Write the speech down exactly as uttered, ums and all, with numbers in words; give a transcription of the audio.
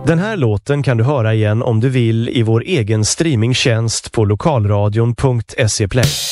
Den här låten kan du höra igen om du vill i vår egen streamingtjänst på lokalradion punkt se play.